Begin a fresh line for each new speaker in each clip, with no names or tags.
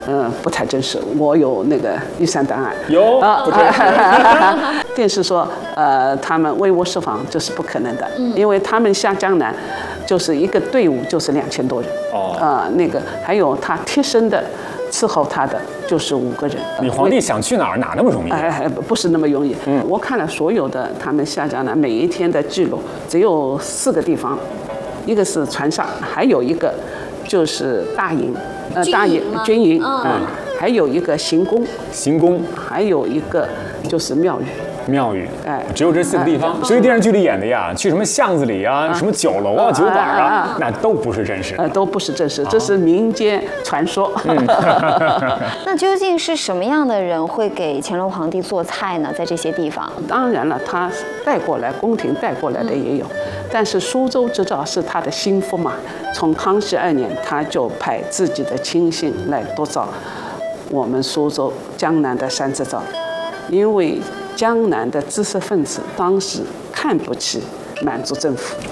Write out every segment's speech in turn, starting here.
不太真实。我有那个玉山档案。
有啊，不真实。
电视说，他们为我设防，这是不可能的，因为他们下江南，就是一个队伍就是2000多人。那个还有他贴身的伺候他的就是5个人。
你皇帝想去哪儿哪那么容易？
不是那么容易。我看了所有的他们下江南每一天的记录，只有4个地方，一个是船上，还有一个就是大营，军营，还有一个行宫，还有一个就是庙宇。只有这4个地方。所以电视剧里演的呀，去什么巷子里啊，什么酒楼啊、酒馆啊，那都不是真实。 都不是真实，这是民间传说。
那究竟是什么样的人会给乾隆皇帝做菜呢？在这些地方，
当然了，他带过来，宫廷带过来的也有，但是苏州织造是他的心腹嘛。从康熙2年，他就派自己的亲信来督造我们苏州江南的山织造，因为江南的知识分子当时看不起满族政府。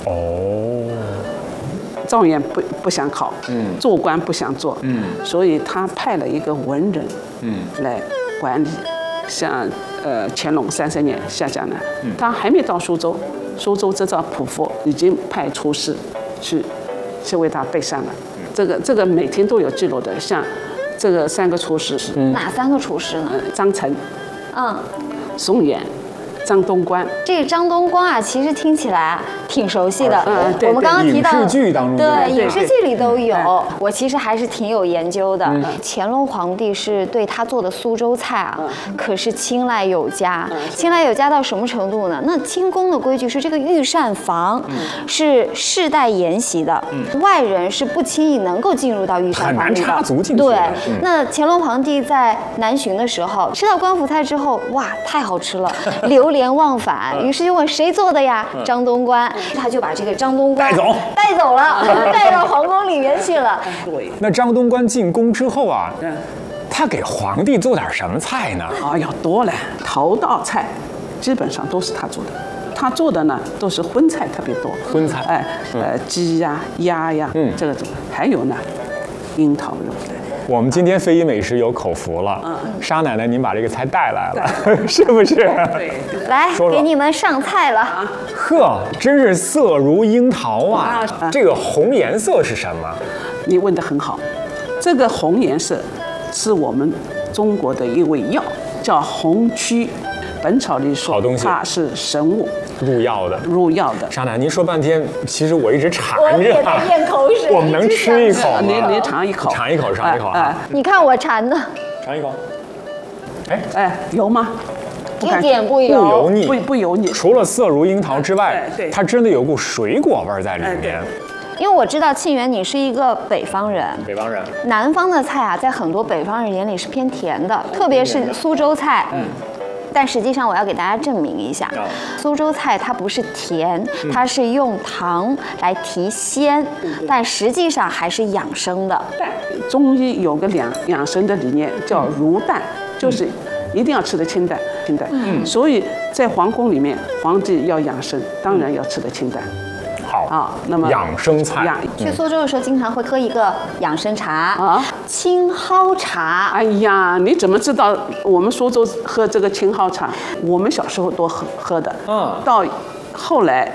状元不想考，做官不想做，所以他派了一个文人，来管理。像乾隆30年下江南，他还没到苏州，苏州织造普佛已经派厨师去为他备膳了。这个每天都有记录的，像这个3个厨师，
哪3个厨师呢？
张晨，宋元、张东官。
这个张东官啊，其实听起来挺熟悉的。
我
们刚刚提到
影视剧当中，
对，影视剧里都有。我其实还是挺有研究的。乾隆皇帝是对他做的苏州菜啊，可是青睐有加。青睐有加到什么程度呢？那清宫的规矩是这个御膳房是世代沿袭的，外人是不轻易能够进入到御膳房里的，
很难插足进去。
对，那乾隆皇帝在南巡的时候吃到官府菜之后，哇，太好吃了，流连忘返，于是就问谁做的呀？张东官，他就把这个张东官带走了，带到皇宫里面去了。
那张东官进宫之后啊，他给皇帝做点什么菜呢？
多了，头道菜基本上都是他做的。他做的呢都是荤菜特别多，
荤菜，
鸡呀、鸭呀，这个还有呢，樱桃肉。
我们今天非遗美食有口福了，沙奶奶您把这个菜带来了，是不是？
对，
来给你们上菜了。
呵，真是色如樱桃啊！这个红颜色是什么？
你问得很好，这个红颜色是我们中国的一味药，叫红曲。本草里说它是神物，
入药的。沙奶奶，您说半天，其实我一直馋着。
我也在咽口水。
我们能吃一口吗？
你尝一口。
尝一口啊！
你看我馋的。
尝一口。
油吗？
一点不油，
不油腻，
不油腻。
除了色如樱桃之外，它真的有股水果味在里面。
因为我知道沁园你是一个北方人，南方的菜啊，在很多北方人眼里是偏甜的，特别是苏州菜。但实际上，我要给大家证明一下，苏州菜它不是甜，它是用糖来提鲜，但实际上还是养生的。
中医有个养生的理念叫茹淡，就是一定要吃得清淡。所以在皇宫里面，皇帝要养生，当然要吃得清淡。
好那么养生菜。
去苏州的时候，经常会喝一个养生茶青蒿茶。
哎呀，你怎么知道我们苏州喝这个青蒿茶？我们小时候多喝的。到后来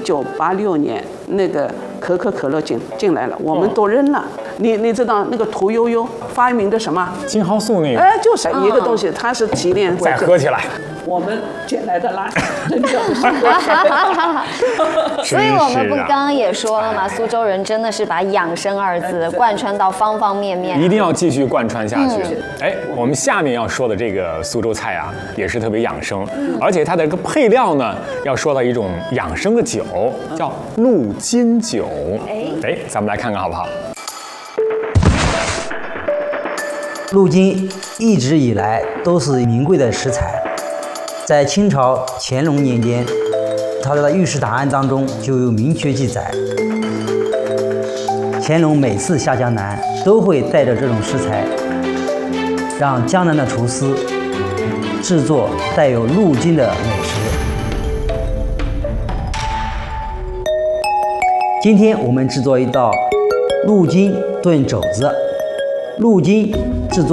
1986年那个可口可乐进来了，我们都扔了。你知道那个屠呦呦发明的什么？
青蒿素那个。
就是一个东西，它是提炼。
再喝起来。
我们捡来的垃圾，真的是。
所以我们不刚刚也说了吗？苏州人真的是把养生2字贯穿到方方面面，
一定要继续贯穿下去。我们下面要说的这个苏州菜啊，也是特别养生，而且它的一个配料呢，要说到一种养生的酒，叫鹿筋酒。咱们来看看好不好？
鹿筋一直以来都是名贵的食材。在清朝乾隆年间，他的御史档案当中就有明确记载，乾隆每次下江南都会带着这种食材，让江南的厨师制作带有鹿筋的美食。今天我们制作一道鹿筋炖肘子。鹿筋制作